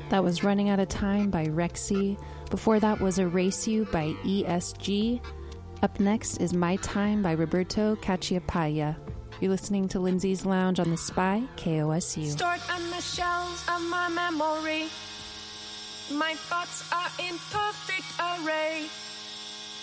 That was Running Out of Time by Rexy. Before that was Erase You by ESG. Up next is My Time by Roberto Cacciapaglia. You're listening to Lindsay's Lounge on The Spy, KOSU. Stored on the shelves of my memory, my thoughts are in perfect array.